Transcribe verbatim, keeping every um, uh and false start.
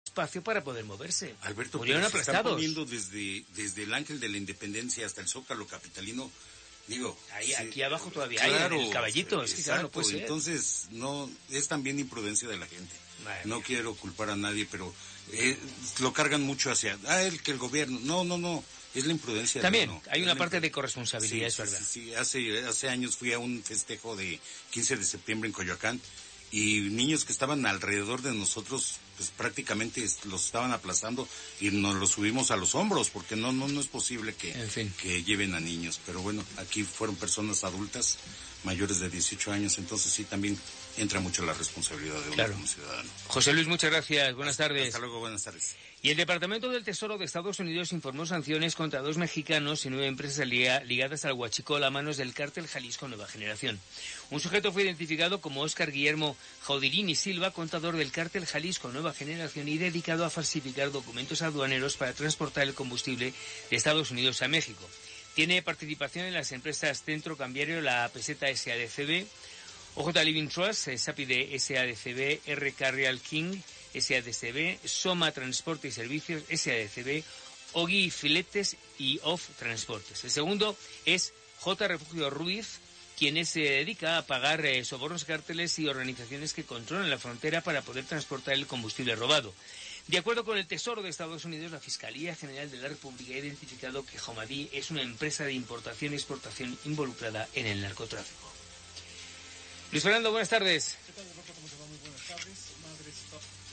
espacio para poder moverse. Alberto, murieron pero se están aplastados. poniendo desde, desde el Ángel de la Independencia hasta el Zócalo capitalino, digo... Ahí, sí, aquí abajo todavía claro, hay, en el Caballito, es que claro, no puede ser. Entonces, no, es también imprudencia de la gente. Madre no mía. Quiero culpar a nadie, pero eh, lo cargan mucho hacia, ah, el que el gobierno, no, no, no, es la imprudencia. También, de uno. hay Es una la parte imprudencia. de corresponsabilidad, es sí, verdad. Sí, sí, hace, hace años fui a un festejo de quince de septiembre en Coyoacán, y niños que estaban alrededor de nosotros, pues prácticamente los estaban aplastando y nos los subimos a los hombros, porque no no no es posible que, en fin. que lleven a niños. Pero bueno, aquí fueron personas adultas, mayores de dieciocho años, entonces sí también entra mucho la responsabilidad de uno claro. como ciudadano. José Luis, muchas gracias, buenas hasta, tardes. Hasta luego, buenas tardes. Y el Departamento del Tesoro de Estados Unidos informó sanciones contra dos mexicanos y nueve empresas ligadas al huachicol a manos del cártel Jalisco Nueva Generación. Un sujeto fue identificado como Óscar Guillermo Jaudirini Silva, contador del cártel Jalisco Nueva Generación y dedicado a falsificar documentos aduaneros para transportar el combustible de Estados Unidos a México. Tiene participación en las empresas Centro Cambiario, la Peseta S A D C B, O J Living Trust, Sapide S A D C B, R K Real King S A D C B, Soma Transporte y Servicios S A D C B, Ogi Filetes y Off Transportes. El segundo es J. Refugio Ruiz, quien se dedica a pagar eh, sobornos, cárteles y organizaciones que controlan la frontera para poder transportar el combustible robado. De acuerdo con el Tesoro de Estados Unidos, la Fiscalía General de la República ha identificado que Jomadí es una empresa de importación y exportación involucrada en el narcotráfico. Luis Fernando, buenas tardes. ¿Qué tal, Roberto? ¿Cómo se va? Muy buenas tardes. Madres y padres